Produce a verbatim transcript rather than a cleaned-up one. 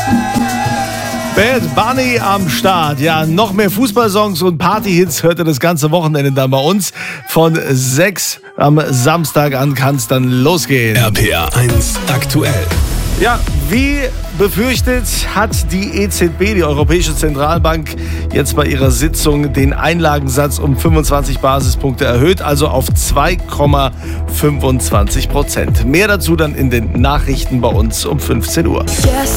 Bad Bunny am Start. Ja, noch mehr Fußballsongs und Partyhits hört ihr das ganze Wochenende dann bei uns. Von sechs am Samstag an kann es dann losgehen. R P R eins aktuell. Ja, wie befürchtet hat die E Z B, die Europäische Zentralbank, jetzt bei ihrer Sitzung den Einlagensatz um fünfundzwanzig Basispunkte erhöht, also auf zwei Komma fünfundzwanzig Prozent. Mehr dazu dann in den Nachrichten bei uns um fünfzehn Uhr. Yes.